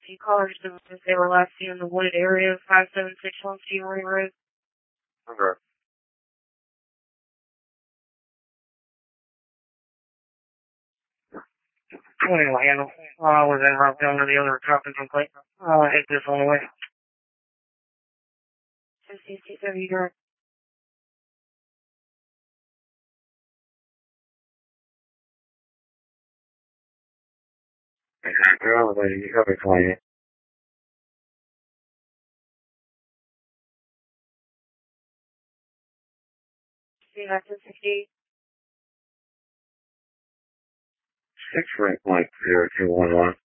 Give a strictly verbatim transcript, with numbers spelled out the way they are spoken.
few callers since they were last seen in the wooded area of five seven six one Seamory Road. Okay. Anyway, handle. I was en route down to the other traffic complaint. I'll hit this on the way. C C W direct. Girl, lady, you got me playing. C nine sixty. Six rank point zero two one one.